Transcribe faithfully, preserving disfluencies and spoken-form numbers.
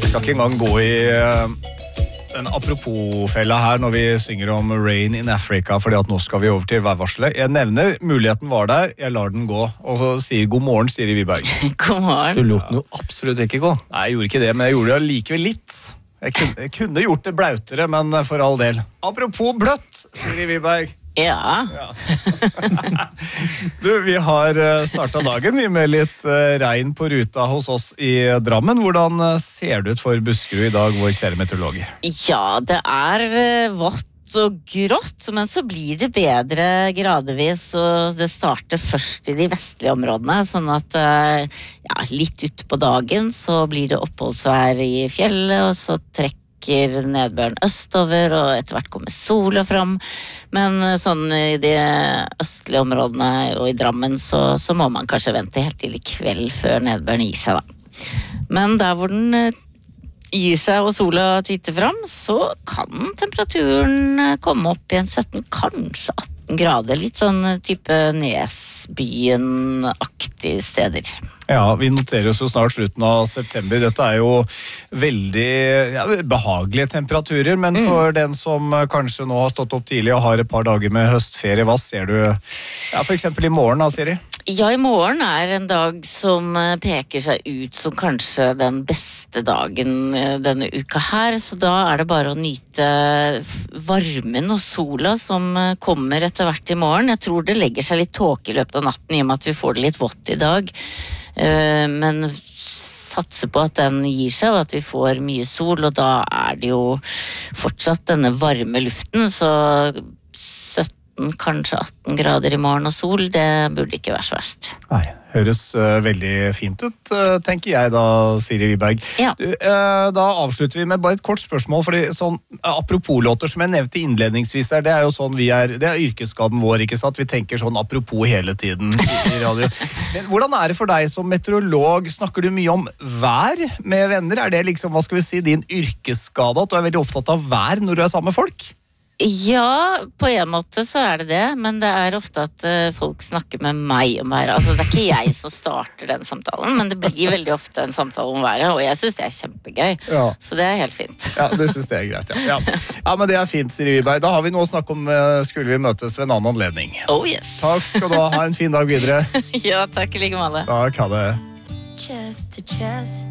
Skal ikke engang gå i uh, en apropos-fella her når vi synger om Rain in Africa, fordi at nå skal vi over til værvarselet. Jeg nevner, muligheten var der, jeg lar den gå. Og så sier god morgen, Siri Wiberg. God morgen. Du lot den jo absolutt ikke gå. Nei, jeg gjorde ikke det, men jeg gjorde det likevel litt. Jeg kunne, jeg kunne gjort det blautere, men for all del. Apropos bløtt, Siri Wiberg. Ja. Ja. Du, vi har startet dagen vi med litt regn på ruta hos oss i Drammen. Hvordan ser det ut for Buskerud i dag, vår kjære meteorolog? Ja, det er vått og grått, men så blir det bedre gradvis, og det starter først i de vestlige områdene, sånn at ja, litt ut på dagen så blir det oppholdsvær i fjellet, og så trekker nedbøren østover, og etter hvert kommer sola fram. Men sånn i de østlige områdene og i Drammen så, så må man kanskje vente helt til i kveld før nedbøren gir seg da. Men der hvor den gir seg og sola titter fram, så kan temperaturen komme opp i en sytten, kanskje atten grader, litt sånn type Nesbyen-aktig steder. Ja, vi noterer oss jo snart slutten av september. Dette er jo veldig ja, behagelige temperaturer, men for mm. den som kanskje nå har stått opp tidlig og har et par dager med høstferie, hva ser du ja, for eksempel i morgen da, Siri? Ja, i morgen er en dag som peker seg ut som kanskje den beste dagen denne uka her, så da er det bare å nyte varmen og sola som kommer etter hvert i morgen. Jeg tror det legger seg litt tåke i løpet av natten i og med at vi får det litt vått i dag, men satser på at den gir seg og at vi får mye sol, og da er det jo fortsatt denne varme luften, så sytten, kanskje atten grader i morgen og sol, det burde ikke være så verst. Nei, høres uh, veldig fint ut, uh, tenker jeg da, Siri Wiberg. Ja. Du, uh, da avslutter vi med bare et kort spørsmål, fordi sånn uh, apropos-låter som jeg nevnte innledningsvis her, det er jo sånn vi er, det er yrkesskaden vår, ikke sant? Vi tenker sånn apropos hele tiden i, i radio. Men hvordan er det for deg som meteorolog? Snakker du mye om vær med venner? Er det liksom, hva skal vi si, din yrkesskade, at du er veldig opptatt av vær når du er sammen med folk? Ja, på en måte så er det det, men det er ofte at uh, folk snakker med meg om været. Altså, det er ikke jeg som starter den samtalen, men det blir veldig ofte en samtale om været, og jeg synes det er kjempegøy, ja. Så det er helt fint. Ja, du synes det er greit, ja. Ja, ja men det er fint, Siri Wiberg. Da har vi noe å snakke om, uh, skulle vi møtes ved en annen anledning. Oh yes. Takk skal du ha, ha en fin dag videre. Ja, takk i like måte. Takk, ha det. Chest to chest.